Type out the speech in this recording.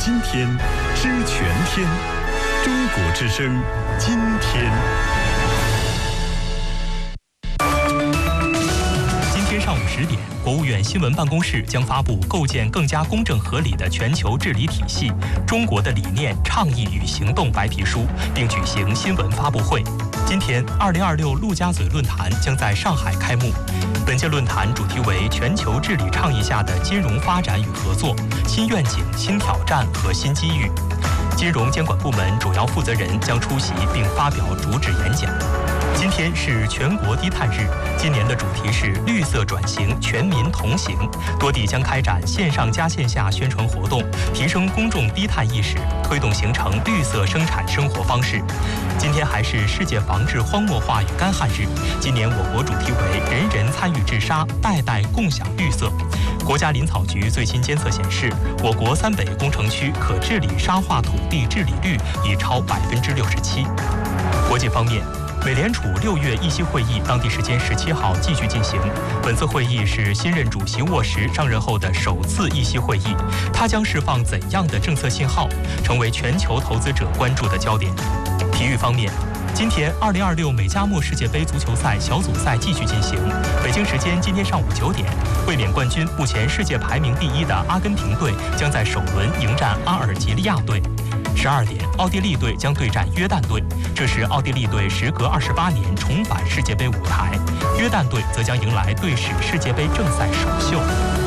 今天，知全天。中国之声，今天。 今天上午10点，国务院新闻办公室将发布《构建更加公正合理的全球治理体系：中国的理念、倡议与行动》白皮书，并举行新闻发布会。今天，2026陆家嘴论坛将在上海开幕。本届论坛主题为全球治理倡议下的金融发展与合作、新愿景、新挑战和新机遇。金融监管部门主要负责人将出席并发表主旨演讲。今天是全国低碳日，今年的主题是绿色转型，全民同行。多地将开展线上加线下宣传活动，提升公众低碳意识，推动形成绿色生产生活方式。今天还是世界防治荒漠化与干旱日，今年我国主题为人人参与治沙，代代共享绿色。国家林草局最新监测显示，我国3北工程区可治理沙化土地治理率已超67%。国际方面，美联储6月议息会议当地时间17号继续进行。本次会议是新任主席沃什上任后的首次议息会议，它将释放怎样的政策信号，成为全球投资者关注的焦点。体育方面，今天2026美加墨世界杯足球赛小组赛继续进行。北京时间今天上午9点，卫冕冠军、目前世界排名第1的阿根廷队将在首轮迎战阿尔及利亚队。12点，奥地利队将对战约旦队，这是奥地利队时隔28年重返世界杯舞台，约旦队则将迎来队史世界杯正赛首秀。